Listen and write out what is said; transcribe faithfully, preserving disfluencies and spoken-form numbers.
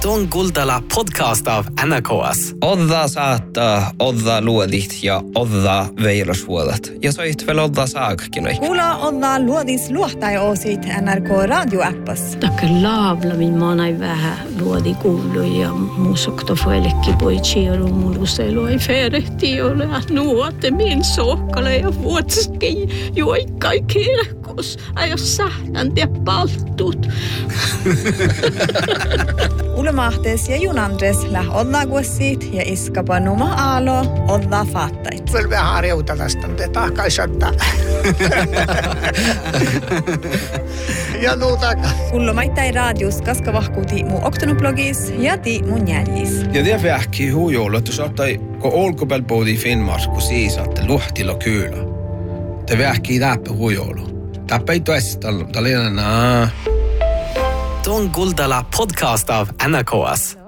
Tuon Kuultala podcast av N R K S. Odda saattaa, odda luodit ja odda veilosvuodat. Ja soit veel odda saakkinoi. Kuula odda luodis luohtaja-oosit N R K radioappas. Takke laavla min maanai vähän luodi kuulu ja muusokto fuelekki poitsi ja rummuluselu ei ferehti ole. Nuote min sohkale ja vuotski juoikkai kirkos. Ajo sähtän te paltut. Ulmahtes ja junandres läh odlaguessit ja iskapa numa aalo odla faattait. Kyllä vähän harjouta tästä, mutta tahkai shottaa. Ja nuuta. Ullomaittai radius kaska vahkuuti mu oktonublogis ja ti mun jäljis. Ja det vähki hujoulu, että saattai, kun olkopääl poodi Finnmark, kun siisatte luhtilo kyylä. Te vähki läppä hujoulu. Täppä ei toista, tällä naa. Tuon Kuultala podcast av N R K S.